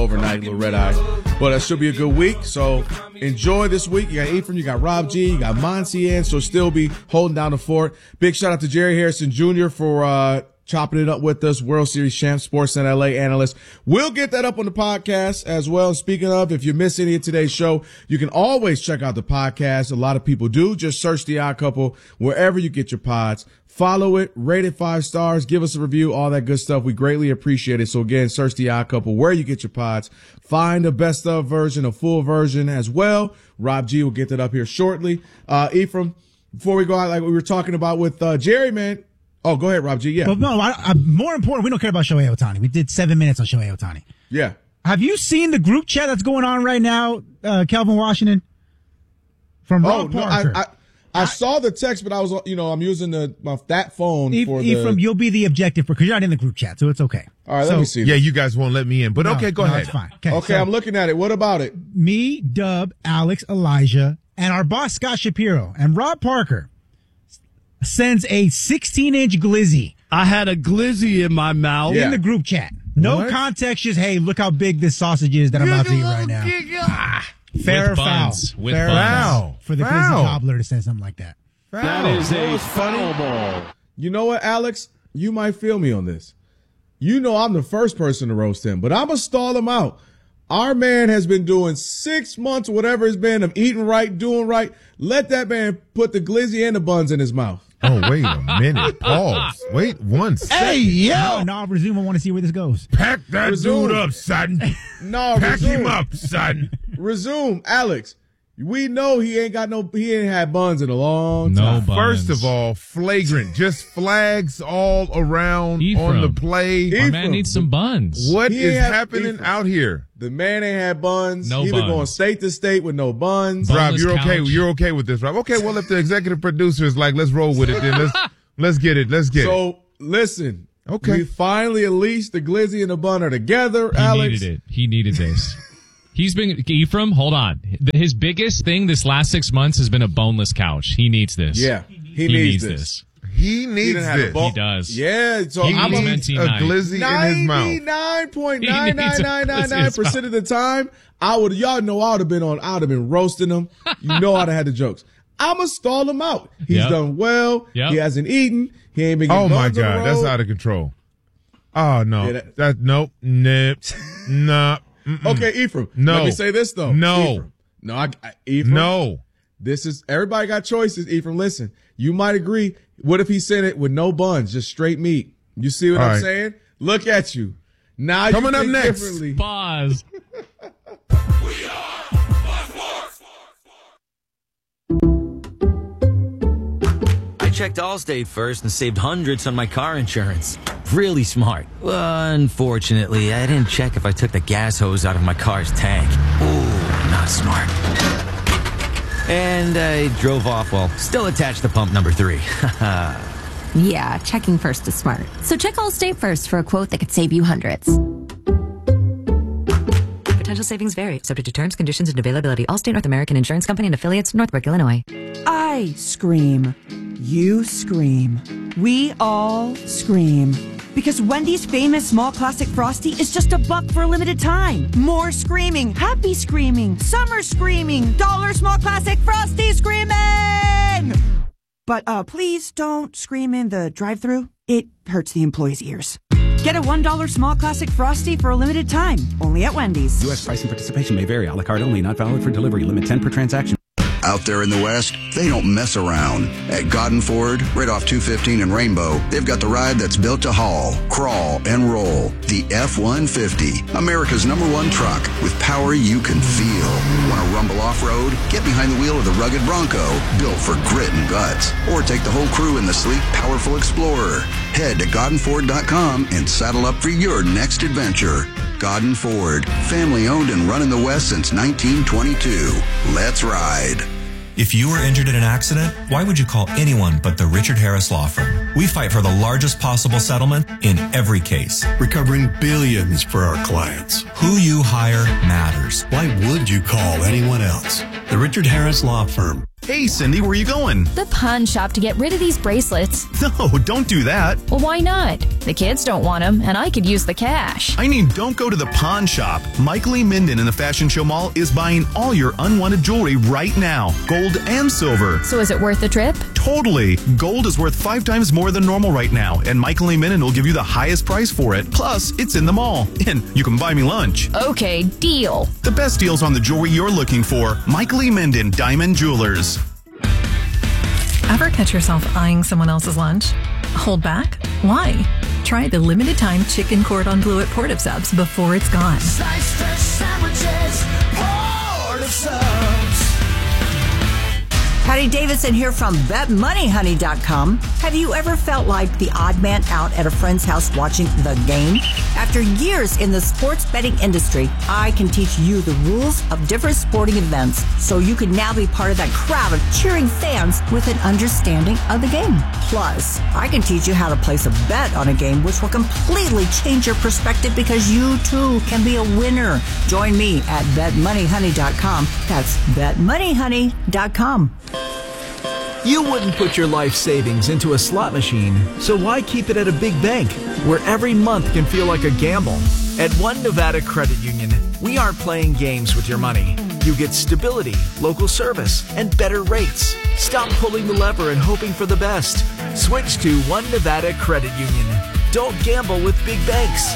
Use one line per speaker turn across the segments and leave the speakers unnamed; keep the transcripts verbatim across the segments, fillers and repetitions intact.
overnight, little red eye. But it should be a good week. So enjoy this week. You got Ephraim, you got Rob G, you got Monty in. So still be holding down the fort. Big shout out to Jerry Harrison Junior for uh chopping it up with us, World Series champ, Sportsnet L A analyst. We'll get that up on the podcast as well. And speaking of, if you miss any of today's show, you can always check out the podcast. A lot of people do. Just search The Odd Couple wherever you get your pods. Follow it, rate it five stars, give us a review, all that good stuff. We greatly appreciate it. So again, search The Odd Couple where you get your pods. Find a best of version, a full version as well. Rob G will get that up here shortly. Uh, Ephraim, before we go out, like we were talking about with uh, Jerry, man. Oh, go ahead, Rob G. Yeah.
Well, no, I, I, more important, we don't care about Shohei Ohtani. We did seven minutes on Shohei Ohtani.
Yeah.
Have you seen the group chat that's going on right now, uh, Calvin Washington? From Rob
oh,
Parker.
No, I, I, I saw the text, but I was, you know, I'm using the my, that phone
e-
for
Ephraim,
the...
you'll be the objective because you're not in the group chat, so it's okay.
All right,
so,
let me see.
Yeah,
this.
you guys won't let me in, but
no,
okay, go
no,
ahead.
It's fine. Okay,
okay
so,
I'm looking at it. What about it?
Me, Dub, Alex, Elijah, and our boss, Scott Shapiro, and Rob Parker sends a sixteen-inch glizzy.
I had a glizzy in my mouth.
Yeah.
In the group chat. No
What?
context, just, hey, look how big this sausage is that I'm about to eat right now. Ah, fair
With
or
buns.
foul?
With
fair or
buns.
foul for the
Foul.
glizzy cobbler to say something like that.
That is a foul ball.
You know what, Alex? You might feel me on this. You know I'm the first person to roast him, but I'm going to stall him out. Our man has been doing six months, whatever it's been, of eating right, doing right. Let that man put the glizzy and the buns in his mouth.
Oh, wait a minute. Pause. Wait one second.
Hey, yo! No, no, I'll resume. I want to see where this goes.
Pack that
Resume.
dude up, son.
No,
Pack
resume.
him up, son.
Resume, Alex. We know he ain't got no, he ain't had buns in a long
No
time.
buns.
First of all, flagrant. Just flags all around
Ephraim.
on the play.
Our
Ephraim.
man needs some buns.
What
He
is
ain't have-
happening
Ephraim.
out here?
The man ain't had buns.
No
he been
buns.
going state to state with no buns.
Bun-
Rob,
Boneless
you're okay.
couch.
You're okay with this, Rob? Okay, well, if the executive producer is like, let's roll with it, then let's let's get it. Let's get it.
So listen.
Okay.
We finally, at least, the glizzy and the bun are together,
He
Alex.
needed it. He needed this. He's been, Ephraim, hold on. His biggest thing this last six months has been a boneless couch. He needs this.
Yeah, he,
He
needs,
needs
this.
this.
He
He
needs
didn't have a
this.
ball-
He does.
Yeah, so
He
I'm
needs
a
Menti
a
night.
glizzy in his mouth.
ninety-nine point
He
nine
needs
nine
a
nine nine
glizzy in
nine
his
percent of the time, I would, y'all know I would have been on, I would have been roasting him. You know I'd have had the jokes. I'm going to stall him out. He's
Yep.
done well.
Yep.
He hasn't eaten. He ain't been getting
Oh my
buns on the
God, that's
road.
out of control. Oh no,
Yeah,
that,
that-
nope, nope, nah. mm-mm.
Okay, Ephraim.
No.
Let me say this, though.
No.
Ephraim. No, I, I, Ephraim.
No.
This is, everybody got choices, Ephraim. Listen, you might agree. What if he sent it with no buns, just straight meat? You see what
All
I'm
right.
saying? Look at you. Now
Coming
you
up
think
next.
differently.
Pause.
I checked Allstate first and saved hundreds on my car insurance. Really smart. Unfortunately, I didn't check if I took the gas hose out of my car's tank. Ooh, not smart. And I drove off while still attached to pump number three.
Yeah, checking first is smart. So check Allstate first for a quote that could save you hundreds.
Potential savings vary, subject to terms, conditions, and availability. Allstate North American Insurance Company and affiliates, Northbrook, Illinois.
I scream. You scream. We all scream. Because Wendy's famous small classic Frosty is just a buck for a limited time. More screaming, happy screaming, summer screaming, dollar small classic Frosty screaming! But uh, please don't scream in the drive-thru. It hurts the employees' ears. Get a one dollar small classic Frosty for a limited time. Only at Wendy's.
U S price and participation may vary. A la carte only. Not valid for delivery. Limit ten per transaction.
Out there in the West, they don't mess around. At Godden Ford, right off two fifteen and Rainbow, they've got the ride that's built to haul, crawl, and roll. The F one fifty, America's number one truck with power you can feel. Want to rumble off-road? Get behind the wheel of the rugged Bronco, built for grit and guts. Or take the whole crew in the sleek, powerful Explorer. Head to Godden Ford dot com and saddle up for your next adventure. Godden Ford, family owned and run in the West since nineteen twenty-two. Let's ride.
If you were injured in an accident, why would you call anyone but the Richard Harris Law Firm? We fight for the largest possible settlement in every case.
Recovering billions for our clients.
Who you hire matters.
Why would you call anyone else? The Richard Harris Law Firm.
Hey, Cindy, where are you going?
The pawn shop to get rid of these bracelets.
No, don't do that.
Well, why not? The kids don't want them, and I could use the cash.
I mean, don't go to the pawn shop. Michael E. Minden in the Fashion Show Mall is buying all your unwanted jewelry right now. Gold and silver.
So is it worth the trip?
Totally. Gold is worth five times more than normal right now, and Michael E. Minden will give you the highest price for it. Plus, it's in the mall, and you can buy me lunch.
Okay, deal.
The best deals on the jewelry you're looking for. Michael E. Minden, Diamond Jewelers.
Ever catch yourself eyeing someone else's lunch? Hold back? Why? Try the limited time chicken cordon bleu at Port of Subs before it's gone.
Sliced fresh sandwiches, Port of Subs.
Patty Davidson here from bet money honey dot com. Have you ever felt like the odd man out at a friend's house watching the game? After years in the sports betting industry, I can teach you the rules of different sporting events so you can now be part of that crowd of cheering fans with an understanding of the game. Plus, I can teach you how to place a bet on a game which will completely change your perspective because you too can be a winner. Join me at bet money honey dot com. That's bet money honey dot com.
You wouldn't put your life savings into a slot machine, so why keep it at a big bank where every month can feel like a gamble? At One Nevada Credit Union, we aren't playing games with your money. You get stability, local service, and better rates. Stop pulling the lever and hoping for the best. Switch to One Nevada Credit Union. Don't gamble with big banks.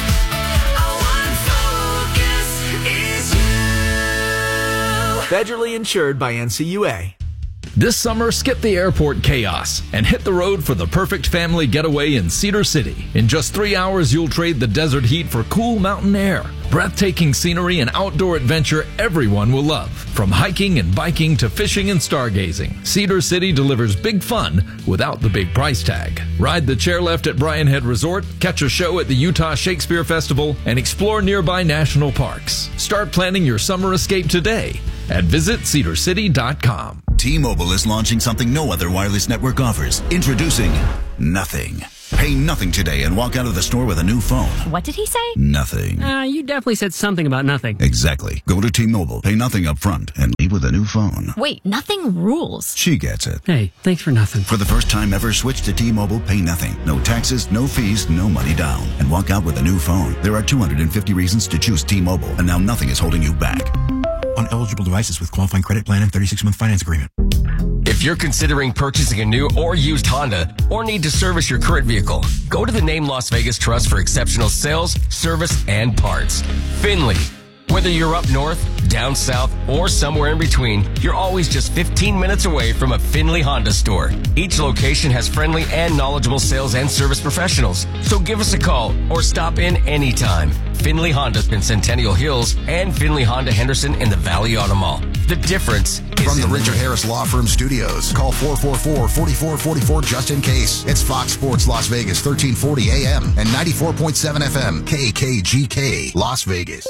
Federally insured by N C U A.
This summer, skip the airport chaos and hit the road for the perfect family getaway in Cedar City. In just three hours, you'll trade the desert heat for cool mountain air. Breathtaking scenery and outdoor adventure everyone will love. From hiking and biking to fishing and stargazing, Cedar City delivers big fun without the big price tag. Ride the chairlift at Bryan Head Resort, catch a show at the Utah Shakespeare Festival, and explore nearby national parks. Start planning your summer escape today at visit cedar city dot com.
T-Mobile is launching something no other wireless network offers. Introducing Nothing. Pay nothing today and walk out of the store with a new phone.
What did he say?
Nothing.
Uh, you definitely said something about nothing.
Exactly. Go to T-Mobile, pay nothing up front, and leave with a new phone.
Wait, nothing rules.
She gets it.
Hey, thanks for nothing.
For the first time ever, switch to T-Mobile, pay nothing. No taxes, no fees, no money down. And walk out with a new phone. There are two hundred fifty reasons to choose T-Mobile, and now nothing is holding you back.
On eligible devices with qualifying credit plan and thirty-six month finance agreement.
If you're considering purchasing a new or used Honda or need to service your current vehicle, go to the Name Las Vegas Trust for exceptional sales, service, and parts. Finley. Whether you're up north, down south, or somewhere in between, you're always just fifteen minutes away from a Finley Honda store. Each location has friendly and knowledgeable sales and service professionals. So give us a call or stop in anytime. Finley Honda in Centennial Hills and Finley Honda Henderson in the Valley Auto Mall. The difference is
From the
in
Richard Harris Law Firm Studios, call four four four, four four four four just in case. It's Fox Sports Las Vegas, thirteen forty A M and ninety-four point seven F M, K K G K, Las Vegas.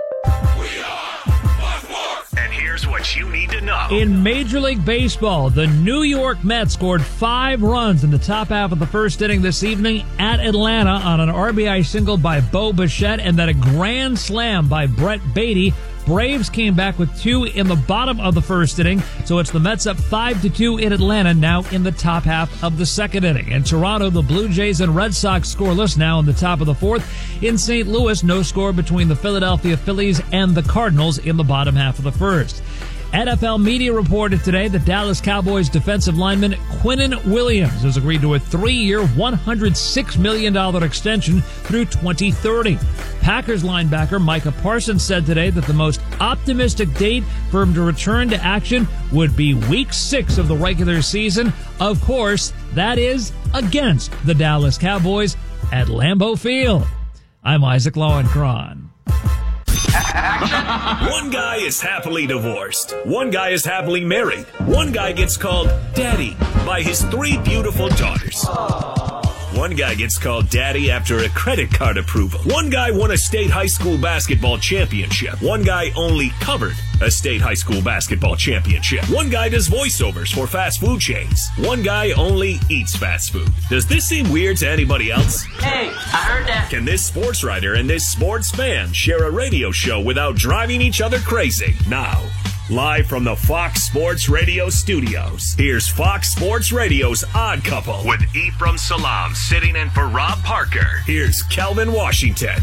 And here's what you need to know.
In Major League Baseball, the New York Mets scored five runs in the top half of the first inning this evening at Atlanta on an R B I single by Bo Bichette and then a grand slam by Brett Beatty. Braves came back with two in the bottom of the first inning, so it's the Mets up five to two in Atlanta now in the top half of the second inning. In Toronto, the Blue Jays and Red Sox scoreless now in the top of the fourth. In Saint Louis, no score between the Philadelphia Phillies and the Cardinals in the bottom half of the first. N F L media reported today that Dallas Cowboys defensive lineman Quinnen Williams has agreed to a three-year, one hundred six million dollars extension through twenty thirty. Packers linebacker Micah Parsons said today that the most optimistic date for him to return to action would be week six of the regular season. Of course, that is against the Dallas Cowboys at Lambeau Field. I'm Isaac Lowenkron.
One guy is happily divorced. One guy is happily married. One guy gets called Daddy by his three beautiful daughters. One guy gets called Daddy after a credit card approval. One guy won a state high school basketball championship. One guy only covered a state high school basketball championship. One guy does voiceovers for fast food chains. One guy only eats fast food. Does this seem weird to anybody else?
Hey, I heard that.
Can this sports writer and this sports fan share a radio show without driving each other crazy? Now, Live from the Fox Sports Radio studios, here's Fox Sports Radio's Odd Couple with Ephraim Salam sitting in for Rob Parker. Here's Kelvin Washington.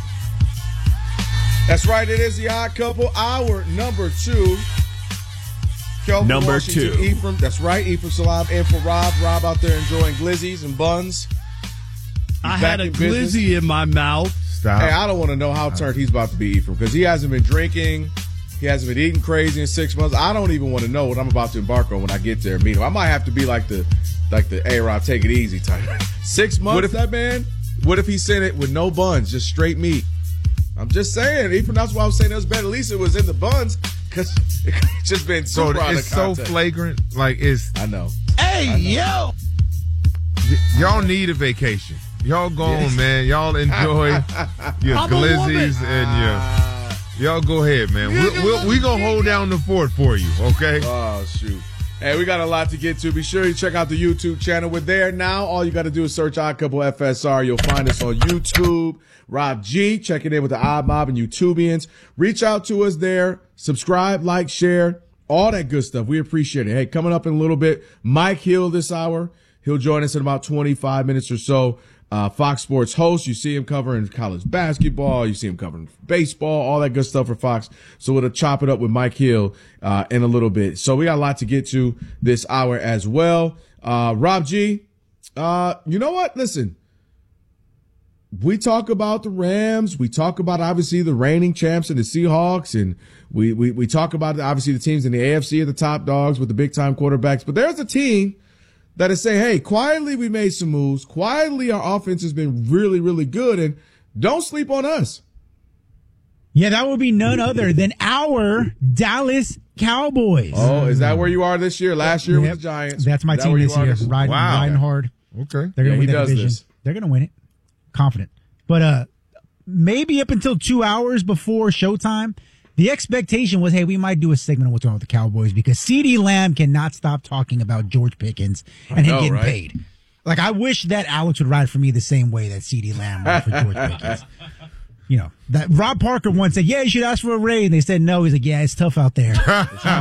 That's right, it is the Odd Couple, hour number two. Kelvin
number
Washington,
two.
Ephraim, that's right, Ephraim Salam in for Rob. Rob out there enjoying glizzies and buns. He's
I had a glizzy in my mouth.
Stop. Hey, I don't want to know how turned he's about to be, Ephraim, because he hasn't been drinking. He hasn't been eating crazy in six months. I don't even want to know what I'm about to embark on when I get there and meet him. I might have to be like the like the A-Rob, take it easy type. Six months, what if, that man? What if he sent it with no buns, just straight meat? I'm just saying, Ephraim, that's why I was saying it was better. At least it was in the buns, because it's just been
so
super
it's so flagrant. Like it's.
I know.
Hey,
I know.
yo.
Y- y'all need a vacation. Y'all go
Yes.
on, man. Y'all enjoy your
I'm a
glizzies and your. Y'all go ahead, man. We'll, we'll, we gonna hold down the fort for you, okay?
Oh, shoot. Hey, we got a lot to get to. Be sure you check out the YouTube channel. We're there now. All you got to do is search Odd Couple F S R. You'll find us on YouTube. Rob G, checking in with the Odd Mob and YouTubians. Reach out to us there. Subscribe, like, share, all that good stuff. We appreciate it. Hey, coming up in a little bit, Mike Hill this hour. He'll join us in about twenty-five minutes or so. Uh, Fox Sports host. You see him covering college basketball. You see him covering baseball, all that good stuff for Fox. So we'll chop it up with Mike Hill, uh, in a little bit. So we got a lot to get to this hour as well. Uh, Rob G, uh, you know what? Listen, we talk about the Rams. We talk about obviously the reigning champs and the Seahawks. And we, we, we talk about obviously the teams in the A F C are the top dogs with the big time quarterbacks, but there's a team that is saying, hey, quietly we made some moves. Quietly our offense has been really, really good, and don't sleep on us.
Yeah, that would be none other than our Dallas Cowboys.
Oh, is that where you are this year? Last year
Yep.
with the Giants.
That's my
Is that
team
where you
this
are
year. Riding,
Wow.
riding hard.
Okay.
They're
Yeah,
going to
he
win that
does
division.
this.
They're going to win it. Confident. But uh, maybe up until two hours before showtime, the expectation was, hey, we might do a segment on what's wrong with the Cowboys because CeeDee Lamb cannot stop talking about George Pickens and him
know,
getting
right?
paid. Like, I wish that Alex would ride for me the same way that CeeDee Lamb rode for George Pickens. You know, that Rob Parker once said, yeah, you should ask for a raise. And they said no. He's like, yeah, it's tough out there.